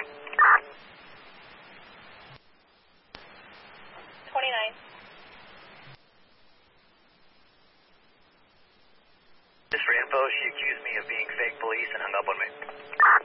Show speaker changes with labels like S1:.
S1: 29.
S2: Just for info, she accused me of being fake police and hung up on me.